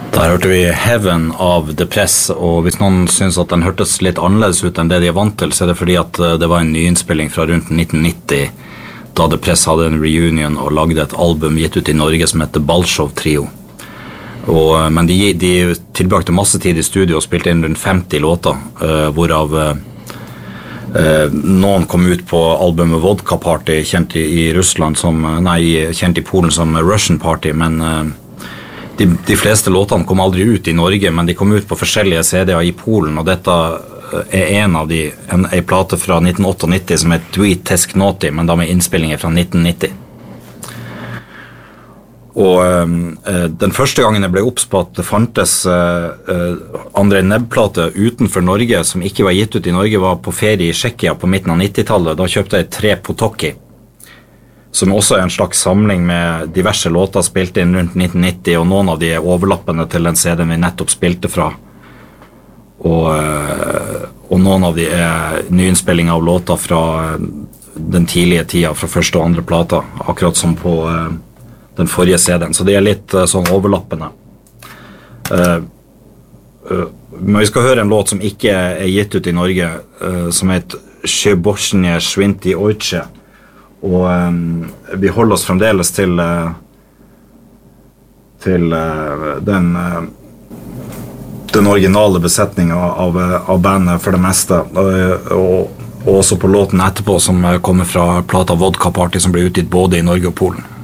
Der hørte vi Heaven av The Press, og hvis noen synes at den hørtes litt annerledes ut enn det de vant til, så det fordi at det var en nyinnspilling fra rundt 1990, da The Press hadde en reunion og lagde et album gitt ut i Norge som heter Balshow Trio. Men de tilbrakte masse tid i studio og spilte inn rundt 50 låter, hvorav noen kom ut på albumet Vodka Party, kjent i Russland kjent i Polen som Russian Party, men de fleste låtene kom aldri ut i Norge, men de kom ut på forskjellige CD-er i Polen, og dette en av en plate fra 1998 som heter Dweet Tesknoti, men da med innspillinger fra 1990. Og den første gangen jeg ble obs på at det fantes Andrei Nebb-plate utenfor Norge som ikke var gitt ut i Norge, var på ferie i Tsjekkia på midten av 90-tallet. Da kjøpte jeg 3 Potoki, som også en slags samling med diverse låter spilt inn rundt 1990, og noen av de overlappende til den CD-en vi nettopp spilte fra. Og noen av de nyinnspilling av låter fra den tidlige tida, fra første og andre plata, akkurat som på den forrige CD-en, så de litt sånn overlappende. Men vi skal høre en låt som ikke gitt ut i Norge, som heter Sjeborsnje Svinti Ojce, og vi holder oss fremdeles til den originale besetningen av bandet for det meste, og også på låten etterpå som kommer fra plata Vodka Party som ble utgitt både i Norge og Polen.